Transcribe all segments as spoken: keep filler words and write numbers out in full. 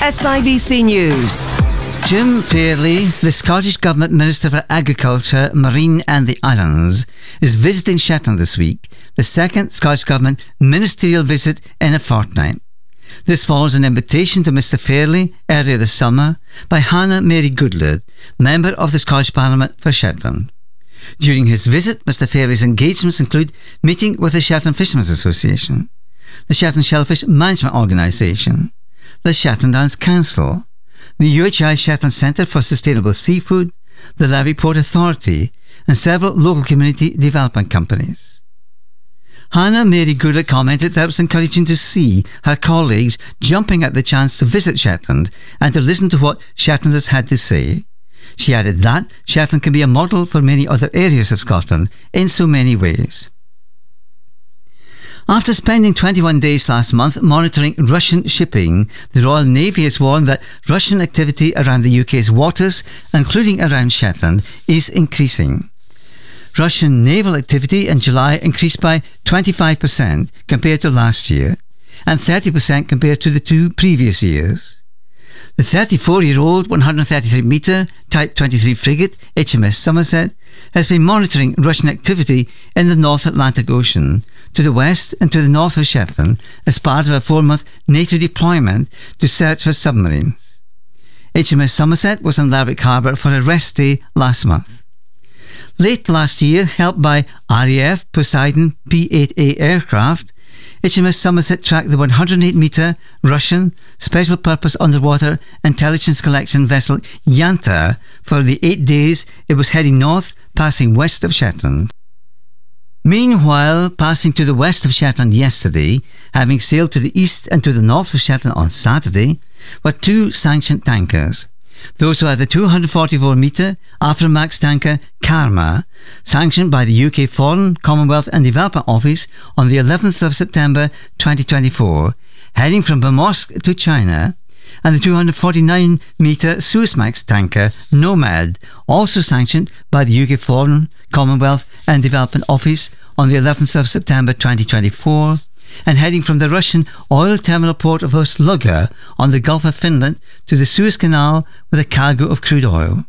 S I B C News. Jim Fairlie, the Scottish Government Minister for Agriculture, Marine and the Islands, is visiting Shetland this week, the second Scottish Government ministerial visit in a fortnight. This follows an invitation to Mr Fairlie earlier this summer by Hannah Mary Goodlad, member of the Scottish Parliament for Shetland. During his visit, Mr Fairlie's engagements include meeting with the Shetland Fishermen's Association, the Shetland Shellfish Management Organisation, the Shetland Downs Council, the U H I Shetland Centre for Sustainable Seafood, the Levy Port Authority and several local community development companies. Hannah Mary Goodlad commented that it was encouraging to see her colleagues jumping at the chance to visit Shetland and to listen to what Shetlanders had to say. She added that Shetland can be a model for many other areas of Scotland in so many ways. After spending twenty-one days last month monitoring Russian shipping, the Royal Navy has warned that Russian activity around the U K's waters, including around Shetland, is increasing. Russian naval activity in July increased by twenty-five percent compared to last year and thirty percent compared to the two previous years. The thirty-four-year-old one hundred thirty-three metre Type twenty-three frigate H M S Somerset has been monitoring Russian activity in the North Atlantic Ocean to the west and to the north of Shetland as part of a four-month NATO deployment to search for submarines. H M S Somerset was in Lerwick Harbour for a rest day last month. Late last year, helped by R A F Poseidon P eight A aircraft, H M S Somerset tracked the one hundred eight metre Russian Special Purpose Underwater Intelligence Collection vessel Yantar for the eight days it was heading north, passing west of Shetland. Meanwhile, passing to the west of Shetland yesterday, having sailed to the east and to the north of Shetland on Saturday, were two sanctioned tankers. Those were the two hundred forty-four metre Aframax tanker Karma, sanctioned by the U K Foreign, Commonwealth and Development Office on the eleventh of September twenty twenty-four, heading from Bamorsk to China, and the two hundred forty-nine metre Suezmax tanker Nomad, also sanctioned by the U K Foreign, Commonwealth and Development Office on the eleventh of September twenty twenty-four, and heading from the Russian oil terminal port of Ust-Luga on the Gulf of Finland to the Suez Canal with a cargo of crude oil.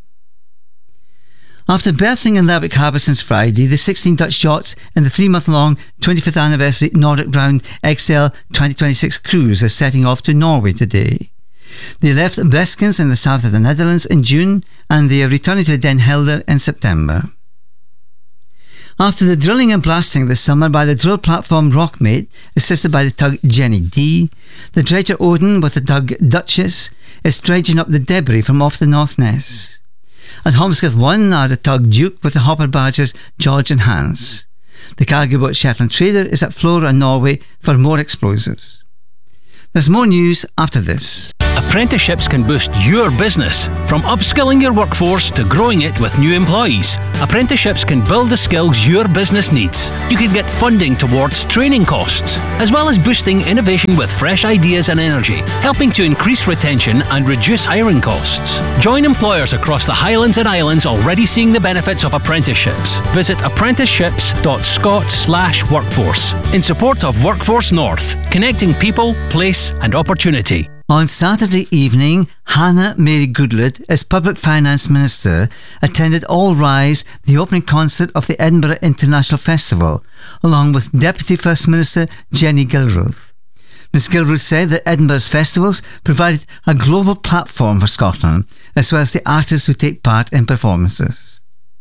After berthing in Lerwick Harbour since Friday, the sixteen Dutch yachts in the three-month-long twenty-fifth anniversary Nordic Round X L twenty twenty-six cruise are setting off to Norway today. They left Breskens in the south of the Netherlands in June and they are returning to Den Helder in September. After the drilling and blasting this summer by the drill platform Rockmate, assisted by the tug Jenny D, the dredger Odin with the tug Duchess is dredging up the debris from off the North Ness. At Holmscliffe one are the tug Duke with the hopper barges George and Hans. The cargo boat Shetland Trader is at Flora, Norway for more explosives. There's more news after this. Apprenticeships can boost your business. From upskilling your workforce to growing it with new employees, apprenticeships can build the skills your business needs. You can get funding towards training costs, as well as boosting innovation with fresh ideas and energy, helping to increase retention and reduce hiring costs. Join employers across the Highlands and Islands already seeing the benefits of apprenticeships. Visit apprenticeships dot scot slash workforce in support of Workforce North, connecting people, place and opportunity. On Saturday evening, Hannah Mary Goodlad, as Public Finance Minister, attended All Rise, the opening concert of the Edinburgh International Festival, along with Deputy First Minister Jenny Gilruth. Miz Gilruth said that Edinburgh's festivals provided a global platform for Scotland, as well as the artists who take part in performances.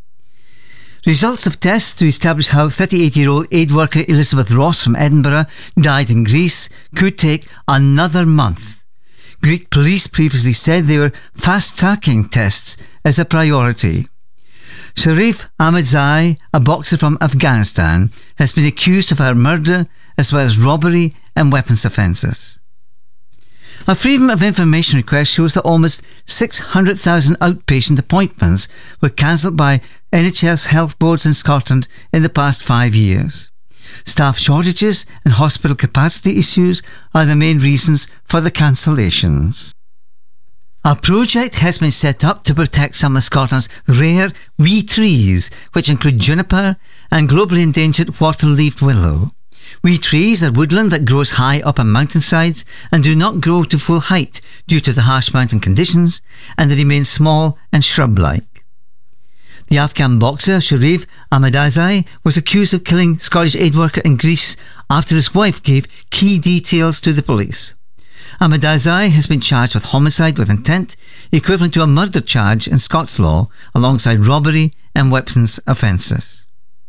Results of tests to establish how thirty-eight-year-old aid worker Elizabeth Ross from Edinburgh died in Greece could take another month. Greek police previously said they were fast-tracking tests as a priority. Sharif Ahmadzai, a boxer from Afghanistan, has been accused of her murder as well as robbery and weapons offences. A Freedom of Information request shows that almost six hundred thousand outpatient appointments were cancelled by N H S health boards in Scotland in the past five years. Staff shortages and hospital capacity issues are the main reasons for the cancellations. A project has been set up to protect some of Scotland's rare wee trees, which include juniper and globally endangered water-leaved willow. Wee trees are woodland that grows high up on mountainsides and do not grow to full height due to the harsh mountain conditions, and they remain small and shrub-like. The Afghan boxer Sharif Ahmadzai was accused of killing Scottish aid worker in Greece after his wife gave key details to the police. Ahmadzai has been charged with homicide with intent, equivalent to a murder charge in Scots law, alongside robbery and weapons offences.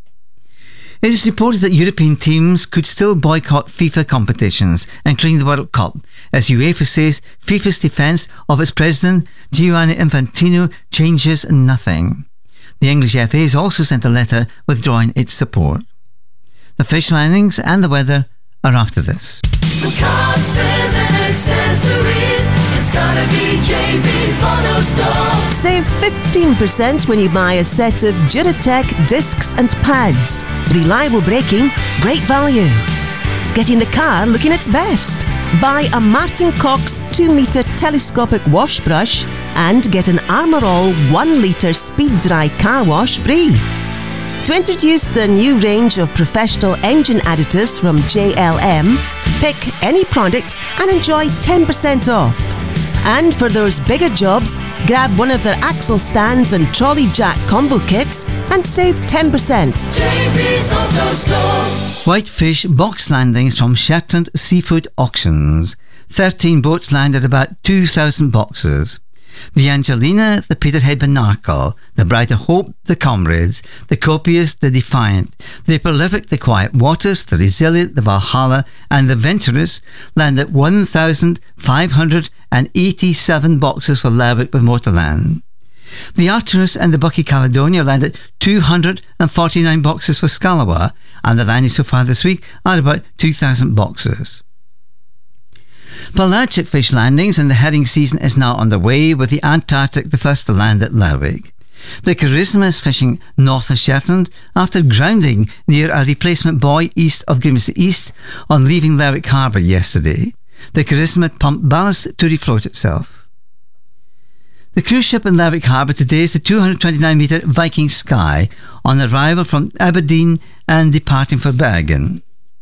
It is reported that European teams could still boycott FIFA competitions, including the World Cup, as UEFA says FIFA's defence of its president, Gianni Infantino, changes nothing. The English F A has also sent a letter withdrawing its support. The fish landings and the weather are after this. For car spares and accessories, it's gotta be J B's Auto Store. Save fifteen percent when you buy a set of Duratec discs and pads. Reliable braking, great value. Getting the car looking its best. Buy a Martin Cox two metre telescopic wash brush and get an Armour All one litre speed dry car wash free. To introduce the new range of professional engine additives from J L M, pick any product and enjoy ten percent off. And for those bigger jobs, grab one of their axle stands and trolley jack combo kits and save ten percent. J B's Auto Store. Whitefish box landings from Shetland Seafood Auctions. thirteen boats landed about two thousand boxes. The Angelina, the Peterhead Binnacle, the Bride of Hope, the Comrades, the Copious, the Defiant, the Prolific, the Quiet Waters, the Resilient, the Valhalla and the Venturous landed one thousand five hundred eighty-seven boxes for Lerwick with Motorland. The Artemis and the Bucky Caledonia landed two hundred forty-nine boxes for Scalawa, and the landings so far this week are about two thousand boxes. Pelagic fish landings and the herring season is now underway, with the Antarctic the first to land at Lerwick. The Charisma is fishing north of Shetland after grounding near a replacement buoy east of Grimsby East on leaving Lerwick Harbour yesterday. The Charisma pumped ballast to refloat itself. The cruise ship in Lerwick Harbour today is the two hundred twenty-nine metre Viking Sky on arrival from Aberdeen and departing for Bergen.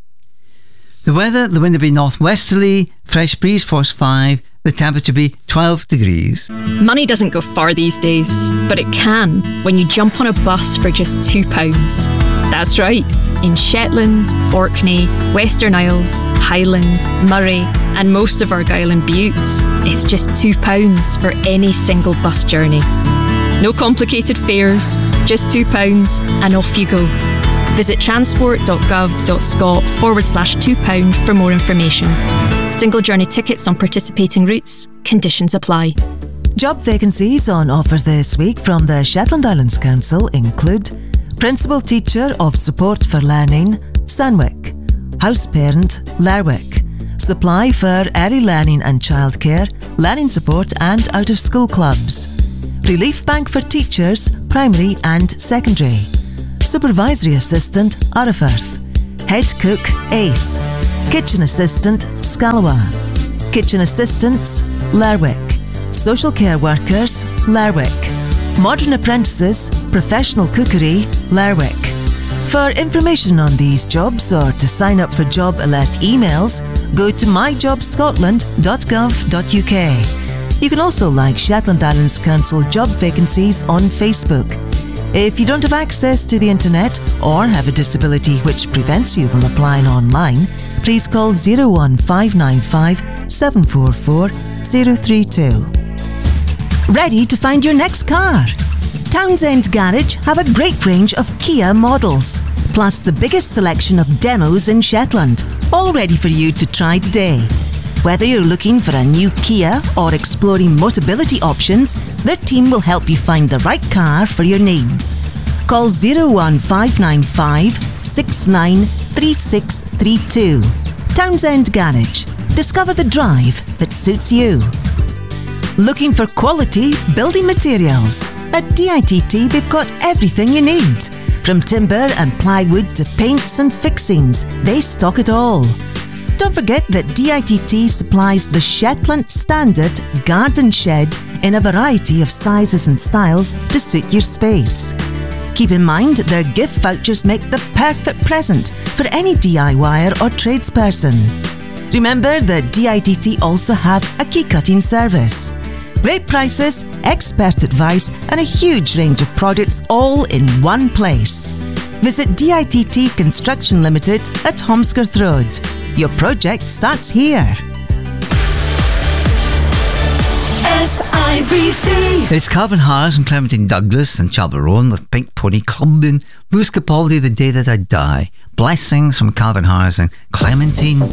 The weather, the wind will be northwesterly, fresh breeze force five, the temperature be twelve degrees. Money doesn't go far these days, but it can when you jump on a bus for just two pounds. That's right, in Shetland, Orkney, Western Isles, Highland, Murray and most of Argyll and Bute, it's just two pounds for any single bus journey. No complicated fares, just two pounds and off you go. Visit transport.gov.scot forward slash two pound for more information. Single journey tickets on participating routes. Conditions apply. Job vacancies on offer this week from the Shetland Islands Council include Principal Teacher of Support for Learning, Sandwick; House Parent, Lerwick; Supply for Early Learning and Childcare, Learning Support and Out of School Clubs; Relief Bank for Teachers, Primary and Secondary; Supervisory Assistant, Arrowfirth; Head Cook, eighth; Kitchen Assistant, Scalawa; Kitchen Assistants, Lerwick; Social Care Workers, Lerwick; Modern Apprentices, Professional Cookery, Lerwick. For information on these jobs or to sign up for job alert emails, go to my job scotland dot gov dot u k. You can also like Shetland Islands Council job vacancies on Facebook. If you don't have access to the internet or have a disability which prevents you from applying online, please call zero one five nine five seven four four zero three two. Ready to find your next car? Townsend Garage have a great range of Kia models, plus the biggest selection of demos in Shetland, all ready for you to try today. Whether you're looking for a new Kia or exploring Motability options, their team will help you find the right car for your needs. Call zero one five nine five six nine three six three two. Townsend Garage. Discover the drive that suits you. Looking for quality building materials? At D I T T they've got everything you need. From timber and plywood to paints and fixings, they stock it all. Don't forget that D I T T supplies the Shetland Standard Garden Shed in a variety of sizes and styles to suit your space. Keep in mind their gift vouchers make the perfect present for any DIYer or tradesperson. Remember that D I T T also have a key cutting service. Great prices, expert advice and a huge range of products all in one place. Visit D I T T Construction Limited at Holmskirth Road. Your project starts here. S I B C. It's Calvin Harris and Clementine Douglas and Charbel Rowan with Pink Pony Club and Lewis Capaldi, The Day That I Die. Blessings from Calvin Harris and Clementine